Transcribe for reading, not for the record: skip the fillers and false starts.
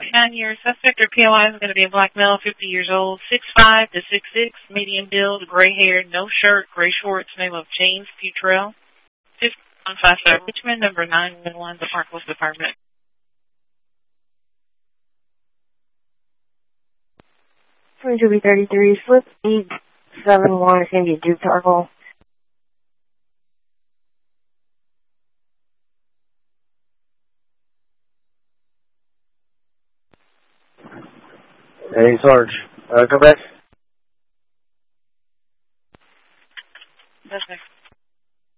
9-year suspect or POI is going to be a black male, 50 years old, 6'5" to 6'6", medium build, gray hair, no shirt, gray shorts, name of James Futrell. 5155 Richmond, number 911, the Park Police Department. 22B33, slip 871 is going to be Duke Tarkle. Hey, Sarge. Come back.